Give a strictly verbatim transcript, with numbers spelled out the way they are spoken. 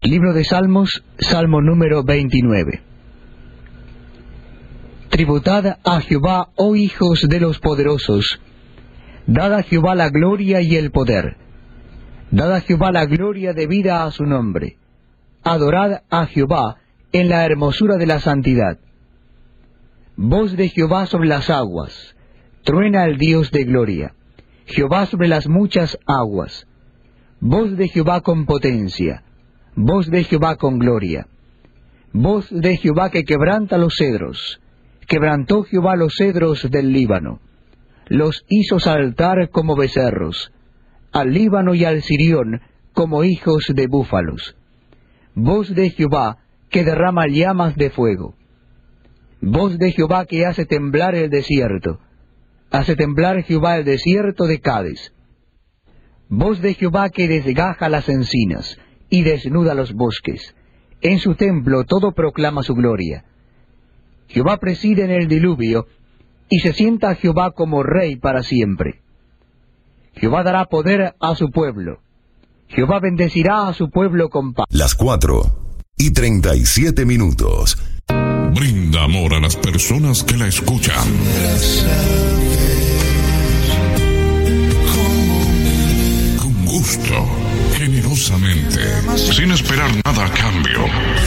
Libro de Salmos, Salmo número veintinueve. Tributad a Jehová, oh hijos de los poderosos. Dad a Jehová la gloria y el poder. Dad a Jehová la gloria debida a su nombre. Adorad a Jehová en la hermosura de la santidad. Voz de Jehová sobre las aguas. Truena el Dios de gloria. Jehová sobre las muchas aguas. Voz de Jehová con potencia. Voz de Jehová con gloria. Voz de Jehová que quebranta los cedros. Quebrantó Jehová los cedros del Líbano. Los hizo saltar como becerros. Al Líbano y al Sirión como hijos de búfalos. Voz de Jehová que derrama llamas de fuego. Voz de Jehová que hace temblar el desierto. Hace temblar Jehová el desierto de Cades. Voz de Jehová que desgaja las encinas y desnuda los bosques. En su templo todo proclama su gloria. Jehová preside en el diluvio, y se sienta Jehová como rey para siempre. Jehová dará poder a su pueblo. Jehová bendecirá a su pueblo con paz. Las cuatro y treinta y siete minutos. Brinda amor a las personas que la escuchan. Con gusto, generosamente, sin esperar nada a cambio.